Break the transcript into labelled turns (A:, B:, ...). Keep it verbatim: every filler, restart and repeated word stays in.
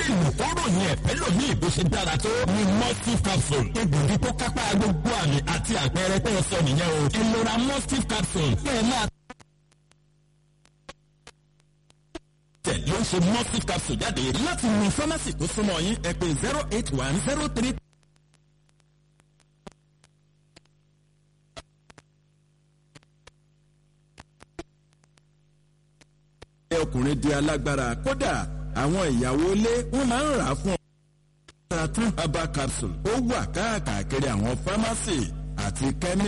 A: lè lò kóró yẹn ẹ̀fẹ́ lòmí bó ṣe dára tó ní mustif capsule. egbògi tó kápá gbogbo àmì àti àpẹẹrẹ tẹ́ ẹ sọ nìyẹn o. ẹ lọ ra mustif capsule kẹ́ ẹ máa tẹ̀ ló ń ṣe mustif capsule jáde láti mú fámásì tó súnmọ́ yín ẹ pè zero eight one zero three. ọkùnrin di alágbára kódà àwọn ìyàwó ilé wọn máa ń rà á fún ọ. Tratun herbal capsule ó wà káàkiri àwọn fámásì àti kẹ́mí.